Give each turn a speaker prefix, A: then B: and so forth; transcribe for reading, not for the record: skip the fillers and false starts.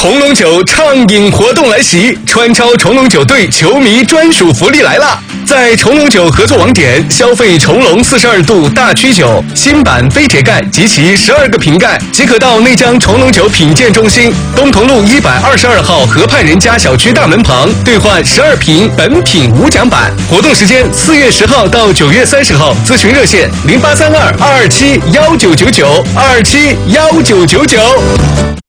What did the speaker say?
A: 重龙酒畅饮活动来袭，川超重龙酒队球迷专属福利来啦！在重龙酒合作网点消费重龙42度大曲酒新版飞铁盖及其12个瓶盖，即可到内江重龙酒品鉴中心东同路122号河畔人家小区大门旁兑换12瓶本品无奖版。活动时间4月10号到9月30号，咨询热线0832-227-1999，227-1999。